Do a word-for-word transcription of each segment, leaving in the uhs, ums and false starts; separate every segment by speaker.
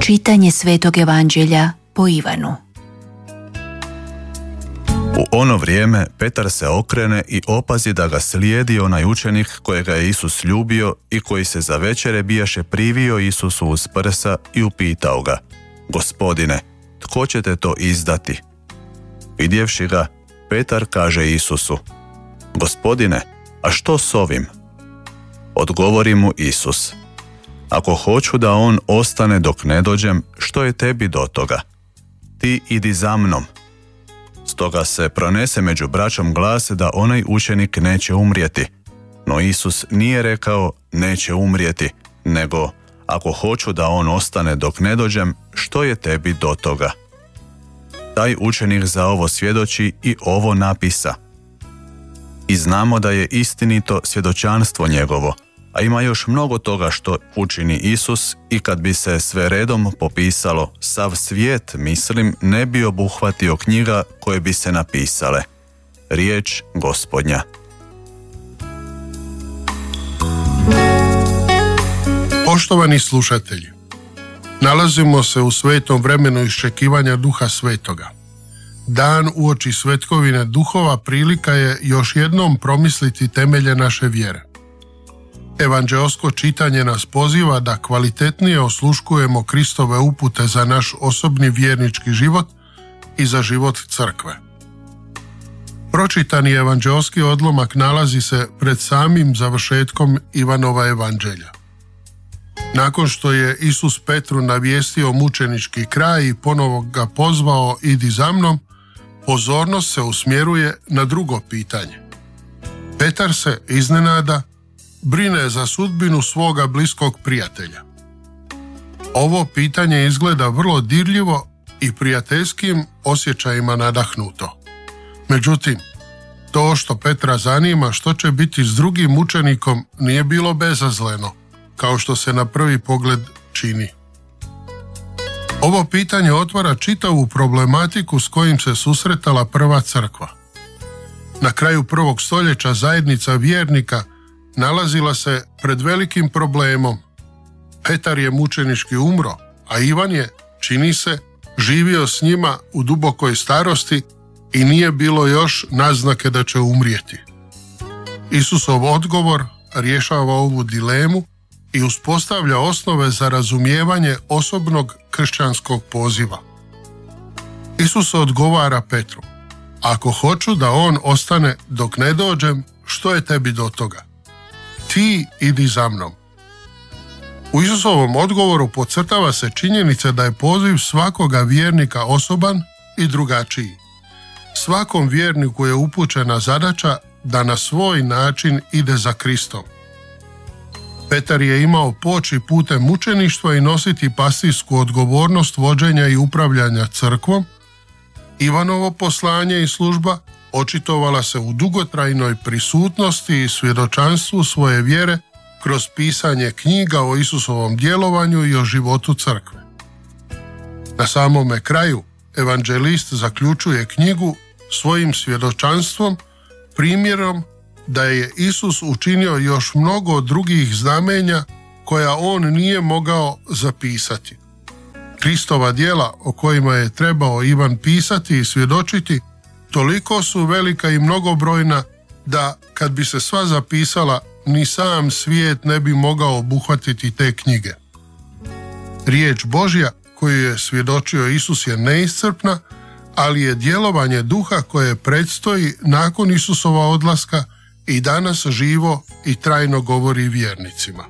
Speaker 1: Čitanje Svetog Evanđelja po Ivanu.
Speaker 2: U ono vrijeme Petar se okrene i opazi da ga slijedi onaj učenik kojega je Isus ljubio i koji se za večere bijaše privio Isusu uz prsa i upitao ga: Gospodine, tko će te to izdati? Vidjevši ga, Petar kaže Isusu: Gospodine, a što s ovim? Odgovori mu Isus: Ako hoću da on ostane dok ne dođem, što je tebi do toga? Ti idi za mnom. Stoga se pronese među braćom glas da onaj učenik neće umrijeti. No Isus nije rekao neće umrijeti, nego ako hoću da on ostane dok ne dođem, što je tebi do toga? Taj učenik za ovo svjedoči i ovo napisa. I znamo da je istinito svjedočanstvo njegovo, a ima još mnogo toga što učini Isus i kad bi se sve redom popisalo, sav svijet, mislim, ne bi obuhvatio knjiga koje bi se napisale. Riječ Gospodnja.
Speaker 3: Poštovani slušatelji, nalazimo se u svetom vremenu iščekivanja Duha Svetoga. Dan uoči svetkovine duhova prilika je još jednom promisliti temelje naše vjere. Evanđeosko čitanje nas poziva da kvalitetnije osluškujemo Kristove upute za naš osobni vjernički život i za život crkve. Pročitani evanđeoski odlomak nalazi se pred samim završetkom Ivanova evanđelja. Nakon što je Isus Petru navijestio mučenički kraj i ponovo ga pozvao idi za mnom, pozornost se usmjeruje na drugo pitanje. Petar se iznenada brine za sudbinu svoga bliskog prijatelja. Ovo pitanje izgleda vrlo dirljivo i prijateljskim osjećajima nadahnuto. Međutim, to što Petra zanima što će biti s drugim mučenikom nije bilo bezazleno, kao što se na prvi pogled čini. Ovo pitanje otvara čitavu problematiku s kojim se susretala prva crkva. Na kraju prvog stoljeća zajednica vjernika nalazila se pred velikim problemom. Petar je mučenički umro, a Ivan je, čini se, živio s njima u dubokoj starosti i nije bilo još naznake da će umrijeti. Isusov odgovor rješava ovu dilemu i uspostavlja osnove za razumijevanje osobnog kršćanskog poziva. Isus odgovara Petru: Ako hoću da on ostane dok ne dođem, što je tebi do toga? Ti idi za mnom. U Isusovom odgovoru podcrtava se činjenica da je poziv svakoga vjernika osoban i drugačiji. Svakom vjerniku je upućena zadaća da na svoj način ide za Kristom. Petar je imao poći putem mučeništva i nositi pastirsku odgovornost vođenja i upravljanja crkvom. Ivanovo poslanje i služba očitovala se u dugotrajnoj prisutnosti i svjedočanstvu svoje vjere kroz pisanje knjiga o Isusovom djelovanju i o životu crkve. Na samome kraju evanđelist zaključuje knjigu svojim svjedočanstvom, primjerom da je Isus učinio još mnogo drugih znamenja koja on nije mogao zapisati. Kristova djela o kojima je trebao Ivan pisati i svjedočiti toliko su velika i mnogobrojna da kad bi se sva zapisala, ni sam svijet ne bi mogao obuhvatiti te knjige. Riječ Božja koju je svjedočio Isus je neiscrpna, ali je djelovanje duha koje predstoji nakon Isusova odlaska i danas živo i trajno govori vjernicima.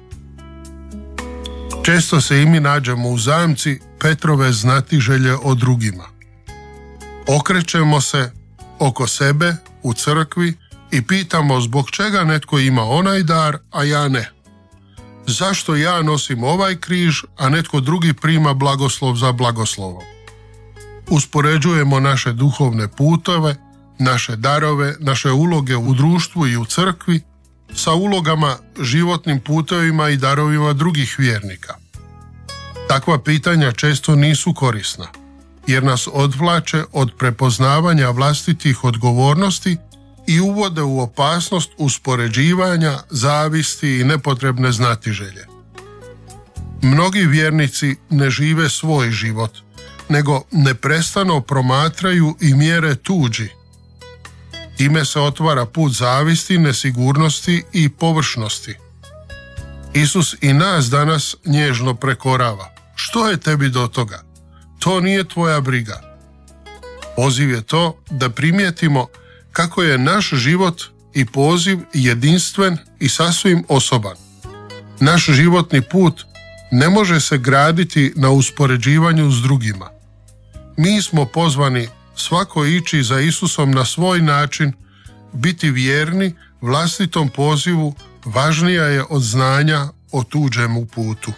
Speaker 3: Često se i mi nađemo u zamci Petrove znatiželje o drugima. Okrećemo se oko sebe u crkvi i pitamo zbog čega netko ima onaj dar, a ja ne. Zašto ja nosim ovaj križ, a netko drugi prima blagoslov za blagoslovom? Uspoređujemo naše duhovne putove, naše darove, naše uloge u društvu i u crkvi sa ulogama, životnim putevima i darovima drugih vjernika. Takva pitanja često nisu korisna, jer nas odvlače od prepoznavanja vlastitih odgovornosti i uvode u opasnost uspoređivanja, zavisti i nepotrebne znatiželje. Mnogi vjernici ne žive svoj život, nego neprestano promatraju i mjere tuđi. Time se otvara put zavisti, nesigurnosti i površnosti. Isus i nas danas nježno prekorava. Što je tebi do toga? To nije tvoja briga. Poziv je to da primijetimo kako je naš život i poziv jedinstven i sasvim osoban. Naš životni put ne može se graditi na uspoređivanju s drugima. Mi smo pozvani svako ići za Isusom na svoj način, biti vjerni vlastitom pozivu važnija je od znanja o tuđemu putu.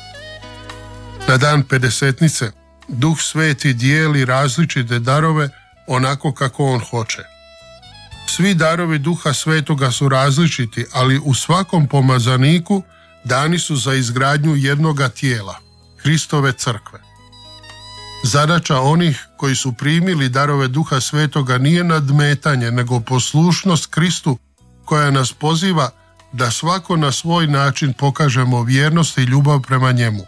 Speaker 3: Na dan Pedesetnice Duh Sveti dijeli različite darove onako kako on hoće. Svi darovi Duha Svetoga su različiti, ali u svakom pomazaniku dani su za izgradnju jednoga tijela, Kristove crkve. Zadaća onih koji su primili darove Duha Svetoga nije nadmetanje, nego poslušnost Kristu koja nas poziva da svako na svoj način pokažemo vjernost i ljubav prema njemu.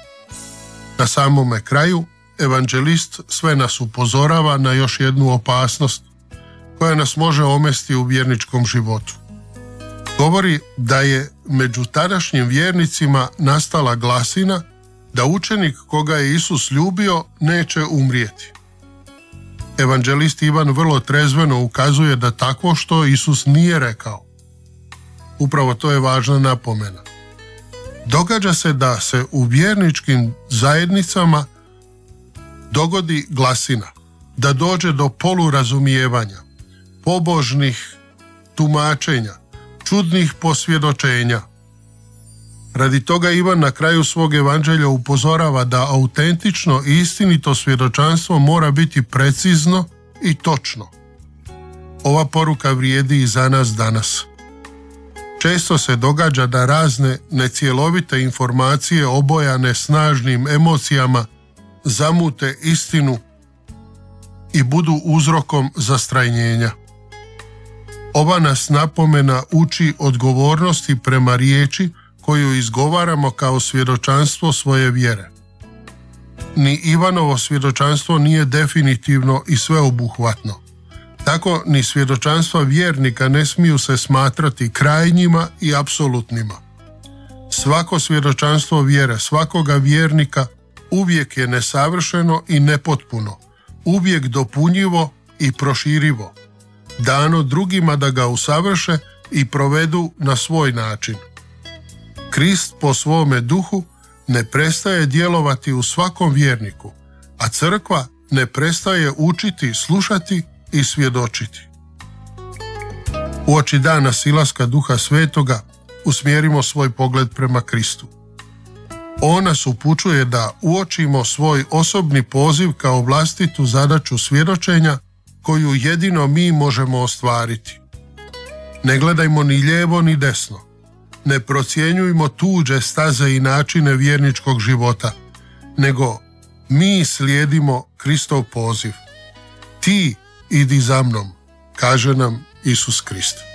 Speaker 3: Na samome kraju, evanđelist sve nas upozorava na još jednu opasnost koja nas može omesti u vjerničkom životu. Govori da je među tadašnjim vjernicima nastala glasina da učenik koga je Isus ljubio neće umrijeti. Evanđelist Ivan vrlo trezveno ukazuje da takvo što Isus nije rekao. Upravo to je važna napomena. Događa se da se u vjerničkim zajednicama dogodi glasina, da dođe do polurazumijevanja, pobožnih tumačenja, čudnih posvjedočenja. Radi toga Ivan na kraju svog evanđelja upozorava da autentično i istinito svjedočanstvo mora biti precizno i točno. Ova poruka vrijedi i za nas danas. Često se događa da razne necjelovite informacije obojane snažnim emocijama zamute istinu i budu uzrokom zastrajnjenja. Ova nas napomena uči odgovornosti prema riječi koju izgovaramo kao svjedočanstvo svoje vjere. Ni Ivanovo svjedočanstvo nije definitivno i sveobuhvatno. Tako ni svjedočanstva vjernika ne smiju se smatrati krajnjima i apsolutnima. Svako svjedočanstvo vjere svakoga vjernika uvijek je nesavršeno i nepotpuno, uvijek dopunjivo i proširivo, dano drugima da ga usavrše i provedu na svoj način. Krist po svome duhu ne prestaje djelovati u svakom vjerniku, a crkva ne prestaje učiti, slušati i svjedočiti. Uoči dana silaska Duha Svetoga usmjerimo svoj pogled prema Kristu. On nas upućuje da uočimo svoj osobni poziv kao vlastitu zadaću svjedočenja koju jedino mi možemo ostvariti. Ne gledajmo ni lijevo ni desno. Ne procjenjujmo tuđe staze i načine vjerničkog života, nego mi slijedimo Kristov poziv. Ti idi za mnom, kaže nam Isus Krist.